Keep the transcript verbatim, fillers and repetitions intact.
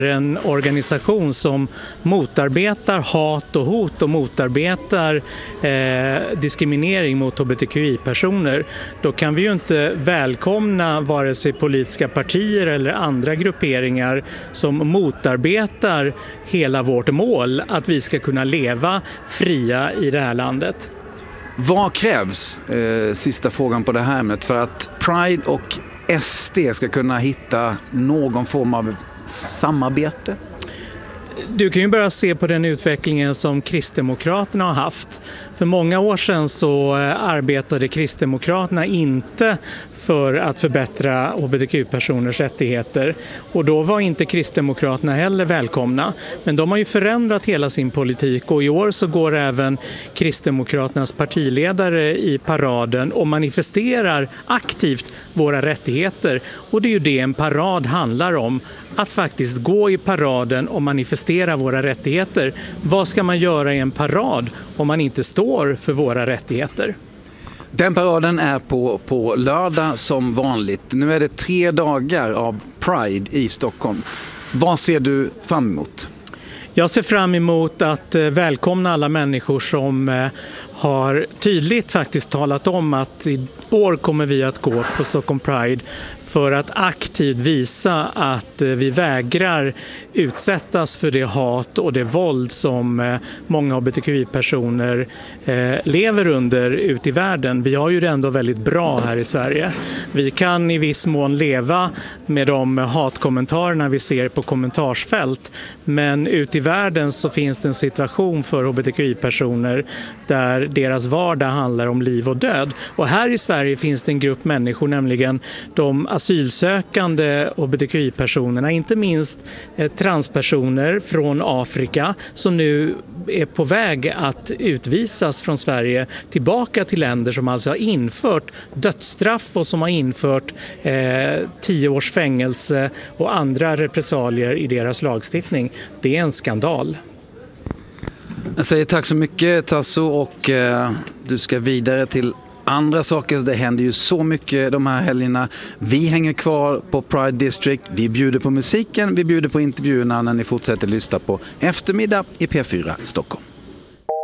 En organisation som motarbetar hat och hot och motarbetar eh, diskriminering mot hbtqi-personer, då kan vi ju inte välkomna vare sig politiska partier eller andra grupperingar som motarbetar hela vårt mål att vi ska kunna leva fria i det här landet. Vad krävs, eh, sista frågan på det här ämnet, för att Pride och S D ska kunna hitta någon form av samarbete? Du kan ju bara se på den utvecklingen som Kristdemokraterna har haft. För många år sedan så arbetade Kristdemokraterna inte för att förbättra hbtq-personers rättigheter. Och då var inte Kristdemokraterna heller välkomna. Men de har ju förändrat hela sin politik, och i år så går även Kristdemokraternas partiledare i paraden och manifesterar aktivt våra rättigheter. Och det är ju det en parad handlar om. Att faktiskt gå i paraden och manifestera våra rättigheter. Vad ska man göra i en parad om man inte står för våra rättigheter? Den paraden är på, på lördag som vanligt. Nu är det tre dagar av Pride i Stockholm. Vad ser du fram emot? Jag ser fram emot att välkomna alla människor som har tydligt faktiskt talat om att i år kommer vi att gå på Stockholm Pride för att aktivt visa att vi vägrar utsättas för det hat och det våld som många hbtqi-personer lever under ute i världen. Vi har ju det ändå väldigt bra här i Sverige. Vi kan i viss mån leva med de hatkommentarerna vi ser på kommentarsfält, men ute i världen så finns det en situation för hbtqi-personer där deras vardag handlar om liv och död. Och här i Sverige finns det en grupp människor, nämligen de asylsökande hbtqi-personerna, inte minst eh, transpersoner från Afrika som nu är på väg att utvisas från Sverige tillbaka till länder som alltså har infört dödsstraff och som har infört eh, tio års fängelse och andra repressalier i deras lagstiftning. Det är en skandal. Jag säger tack så mycket, Tasso, och eh, du ska vidare till andra saker. Det händer ju så mycket de här helgerna. Vi hänger kvar på Pride District. Vi bjuder på musiken, vi bjuder på intervjuerna när ni fortsätter lyssna på Eftermiddag i P fyra Stockholm.